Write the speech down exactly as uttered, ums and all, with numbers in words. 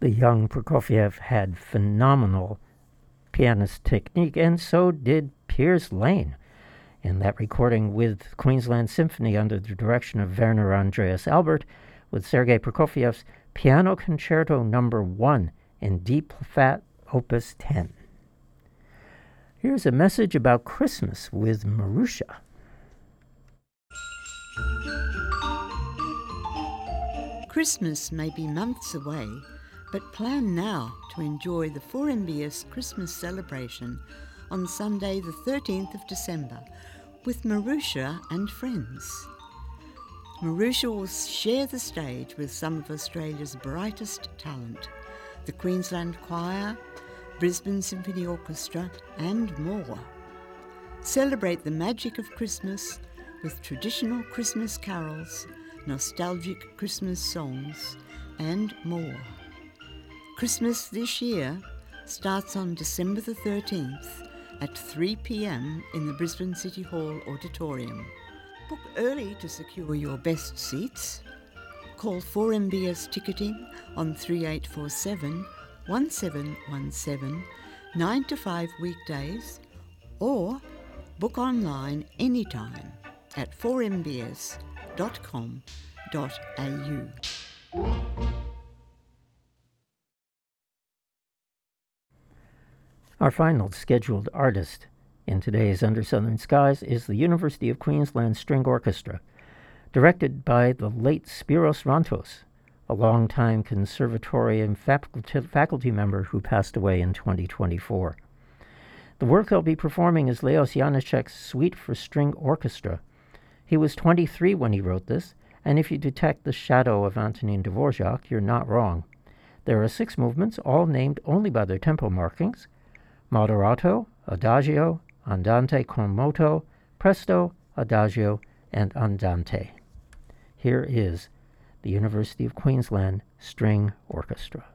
The young Prokofiev had phenomenal pianist technique, and so did Piers Lane. In that recording with Queensland Symphony under the direction of Werner Andreas Albert, with Sergei Prokofiev's Piano Concerto Number One in D-flat Opus ten. Here's a message about Christmas with Marusha. Christmas may be months away, but plan now to enjoy the four M B S Christmas celebration on Sunday the thirteenth of December with Marusha and friends. Marusha will share the stage with some of Australia's brightest talent, the Queensland Choir, Brisbane Symphony Orchestra and more. Celebrate the magic of Christmas with traditional Christmas carols, nostalgic Christmas songs and more. Christmas this year starts on December the thirteenth at three p.m. in the Brisbane City Hall Auditorium. Book early to secure your best seats. Call four M B S Ticketing on three eight four seven, one seven one seven, nine to five weekdays, or book online anytime at four m b s dot com dot a u. Our final scheduled artist in today's Under Southern Skies is the University of Queensland String Orchestra, directed by the late Spiros Rontos, a longtime conservatory and faculty, faculty member who passed away in twenty twenty-four. The work they'll be performing is Leos Janáček's Suite for String Orchestra. He was twenty-three when he wrote this, and if you detect the shadow of Antonin Dvorak, you're not wrong. There are six movements, all named only by their tempo markings: Moderato, Adagio, Andante con moto, Presto, Adagio, and Andante. Here is the University of Queensland String Orchestra.